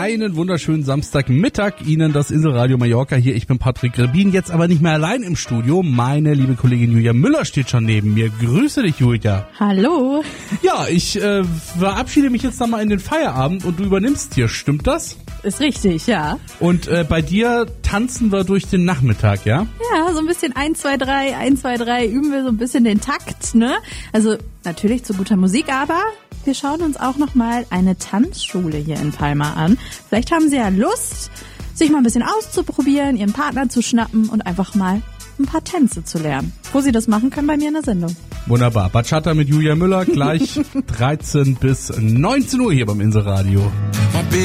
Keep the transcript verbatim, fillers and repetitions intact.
Einen wunderschönen Samstagmittag Ihnen das Inselradio Mallorca hier. Ich bin Patrick Rebin, jetzt aber nicht mehr allein im Studio. Meine liebe Kollegin Julia Müller steht schon neben mir. Grüße dich, Julia. Hallo. Ja, ich äh, verabschiede mich jetzt nochmal in den Feierabend und du übernimmst hier. Stimmt das? Ist richtig, ja. Und äh, bei dir tanzen wir durch den Nachmittag, ja? Ja, so ein bisschen eins, zwei, drei, eins, zwei, drei üben wir so ein bisschen den Takt, ne? Also natürlich zu guter Musik, aber wir schauen uns auch nochmal eine Tanzschule hier in Palma an. Vielleicht haben Sie ja Lust, sich mal ein bisschen auszuprobieren, Ihren Partner zu schnappen und einfach mal ein paar Tänze zu lernen. Wo Sie das machen können, bei mir in der Sendung. Wunderbar. Bachata mit Julia Müller, gleich dreizehn bis neunzehn Uhr hier beim Inselradio.